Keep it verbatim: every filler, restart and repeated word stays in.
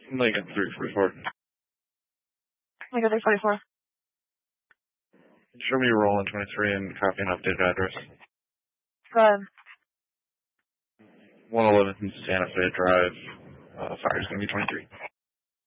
Lincoln three forty-four. Lincoln three forty-four. Show me your roll in twenty-three and copy an updated address. Go ahead. one eleven Santa Fe Drive. Uh, fire is going to be twenty-three.